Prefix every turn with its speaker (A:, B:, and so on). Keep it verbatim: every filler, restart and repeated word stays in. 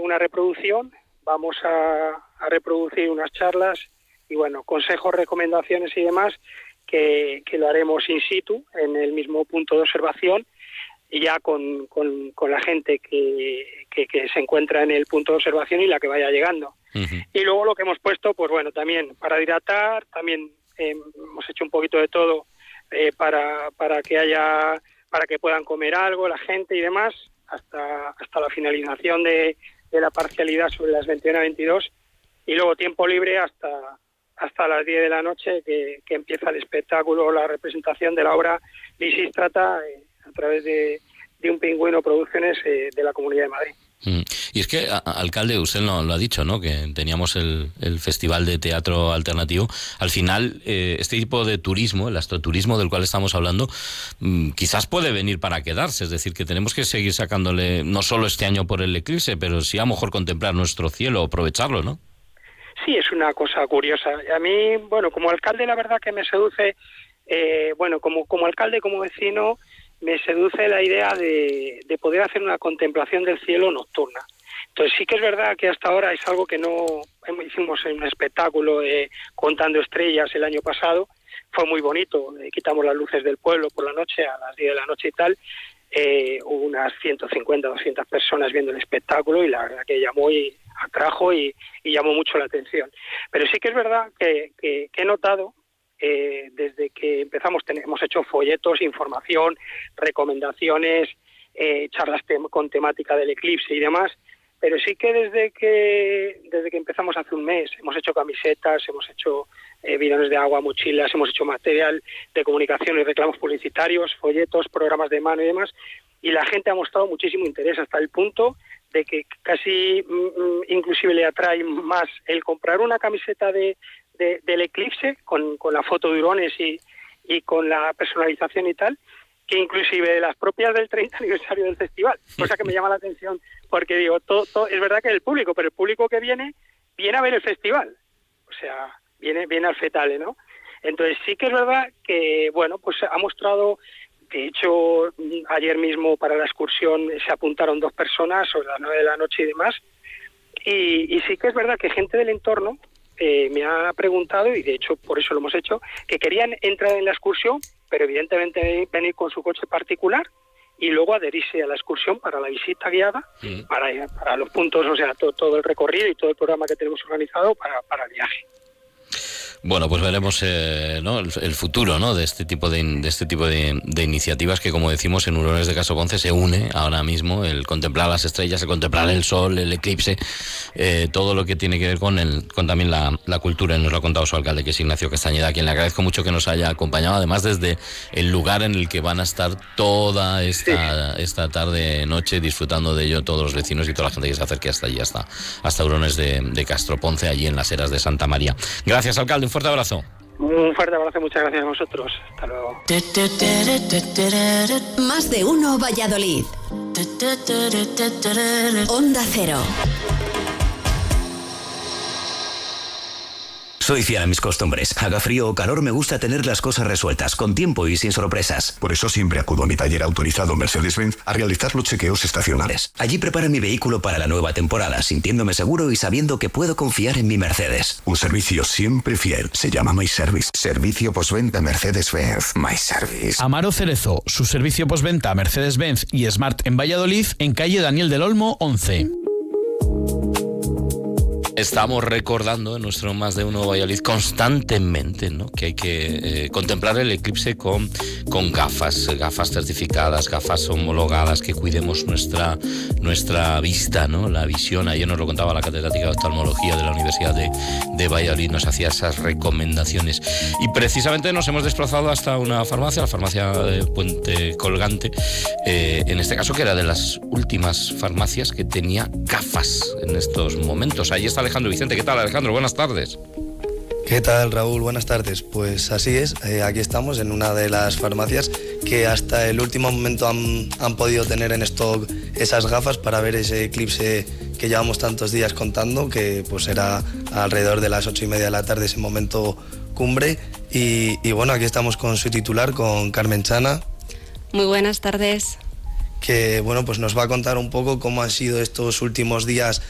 A: una reproducción, vamos a, a reproducir unas charlas y bueno, consejos, recomendaciones y demás que, que lo haremos in situ en el mismo punto de observación y ya con, con, con la gente que, que, que se encuentra en el punto de observación y la que vaya llegando. Uh-huh. Y luego lo que hemos puesto, pues bueno, también para hidratar, también eh, hemos hecho un poquito de todo eh, para, para que haya, para que puedan comer algo la gente y demás, hasta, hasta la finalización de, de la parcialidad sobre las veintiuna a veintidós, y luego tiempo libre hasta, hasta las diez de la noche, que, que empieza el espectáculo, la representación de la obra Lisístrata eh, a través de, de un Pingüino Producciones eh, de la Comunidad de Madrid.
B: Mm. Y es que, a, alcalde, usted lo, lo ha dicho, ¿no?, que teníamos el, el Festival de Teatro Alternativo. Al final, eh, este tipo de turismo, el astroturismo del cual estamos hablando, mmm, quizás puede venir para quedarse. Es decir, que tenemos que seguir sacándole, no solo este año por el eclipse, pero sí a lo mejor contemplar nuestro cielo, aprovecharlo, ¿no?
A: Sí, es una cosa curiosa. A mí, bueno, como alcalde, la verdad que me seduce, eh, bueno, como, como alcalde, como vecino, me seduce la idea de, de poder hacer una contemplación del cielo nocturna. Entonces sí que es verdad que hasta ahora es algo que no hicimos en un espectáculo eh, contando estrellas el año pasado. Fue muy bonito, eh, quitamos las luces del pueblo por la noche, a las diez de la noche y tal. Eh, hubo unas ciento cincuenta, doscientas personas viendo el espectáculo y la verdad que llamó y atrajo y, y llamó mucho la atención. Pero sí que es verdad que, que, que he notado, eh, desde que empezamos, ten, hemos hecho folletos, información, recomendaciones, eh, charlas tem- con temática del eclipse y demás, pero sí que desde que desde que empezamos hace un mes hemos hecho camisetas, hemos hecho eh, bidones de agua, mochilas, hemos hecho material de comunicación y reclamos publicitarios, folletos, programas de mano y demás, y la gente ha mostrado muchísimo interés hasta el punto de que casi mm, inclusive le atrae más el comprar una camiseta de, de del eclipse con, con la foto de Hurones y, y con la personalización y tal, que inclusive de las propias del treinta aniversario del festival, cosa que me llama la atención, porque digo, todo, todo es verdad que es el público, pero el público que viene, viene a ver el festival, o sea, viene, viene al Fetale, ¿no? Entonces sí que es verdad que, bueno, pues ha mostrado, de hecho, ayer mismo para la excursión se apuntaron dos personas sobre las nueve de la noche y demás, y, y sí que es verdad que gente del entorno eh, me ha preguntado, y de hecho por eso lo hemos hecho, que querían entrar en la excursión, pero evidentemente venir con su coche particular y luego adherirse a la excursión para la visita guiada, sí. para, para los puntos, o sea, todo, todo el recorrido y todo el programa que tenemos organizado para, para el viaje.
B: Bueno, pues veremos eh, ¿no? el, el futuro, ¿no?, de este tipo de, de este tipo de, de iniciativas que, como decimos, en Hurones de Casoponce se une ahora mismo el contemplar las estrellas, el contemplar el sol, el eclipse, eh, todo lo que tiene que ver con el con también la, la cultura. Y nos lo ha contado su alcalde, que es Ignacio Castañeda, a quien le agradezco mucho que nos haya acompañado, además desde el lugar en el que van a estar toda esta, sí. esta tarde, noche, disfrutando de ello todos los vecinos y toda la gente que se acerque hasta allí, hasta, hasta Hurones de, de Castroponce, allí en las eras de Santa María. Gracias, alcalde. Un fuerte abrazo.
A: Un fuerte abrazo, muchas gracias a vosotros. Hasta luego.
C: Más de uno Valladolid. Onda Cero.
D: Soy fiel a mis costumbres. Haga frío o calor, me gusta tener las cosas resueltas, con tiempo y sin sorpresas.
E: Por eso siempre acudo a mi taller autorizado Mercedes-Benz a realizar los chequeos estacionales.
D: Allí prepara mi vehículo para la nueva temporada, sintiéndome seguro y sabiendo que puedo confiar en mi Mercedes.
E: Un servicio siempre fiel. Se llama My Service. Servicio postventa Mercedes-Benz. My Service.
F: Amaro Cerezo, su servicio postventa Mercedes-Benz y Smart en Valladolid, en calle Daniel del Olmo, once.
B: Estamos recordando en nuestro Más de Uno Valladolid constantemente, ¿no?, que hay que eh, contemplar el eclipse con, con gafas, gafas certificadas, gafas homologadas, que cuidemos nuestra, nuestra vista, ¿no?, la visión. Ayer nos lo contaba la catedrática de oftalmología de la Universidad de, de Valladolid, nos hacía esas recomendaciones. Y precisamente nos hemos desplazado hasta una farmacia, la farmacia de Puente Colgante, eh, en este caso, que era de las últimas farmacias que tenía gafas en estos momentos. Ahí está Alejandro Vicente. ¿Qué tal, Alejandro? Buenas tardes.
G: ¿Qué tal, Raúl? Buenas tardes. Pues así es, eh, aquí estamos en una de las farmacias que hasta el último momento han, han podido tener en stock esas gafas para ver ese eclipse que llevamos tantos días contando, que pues era alrededor de las ocho y media de la tarde, ese momento cumbre. Y, y bueno, aquí estamos con su titular, con Carmen Chana.
H: Muy buenas tardes.
G: Que bueno, pues nos va a contar un poco cómo han sido estos últimos días